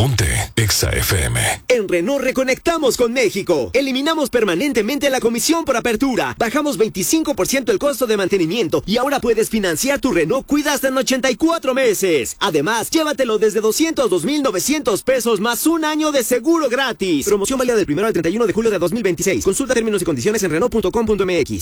Ponte Exa FM. En Renault reconectamos con México. Eliminamos permanentemente la comisión por apertura. Bajamos 25% el costo de mantenimiento y ahora puedes financiar tu Renault Kwid hasta en 84 meses. Además, llévatelo desde 202,900 pesos más un año de seguro gratis. Promoción válida del 1 al 31 de julio de 2026. Consulta términos y condiciones en Renault.com.mx.